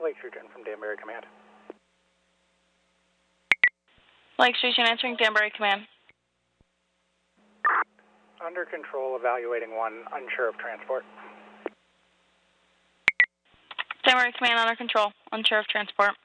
Lake Sturgeon from Danbury Command. Lake Sturgeon answering Danbury Command. Under control, evaluating 1, unsure of transport. Danbury Command under control, unsure of transport.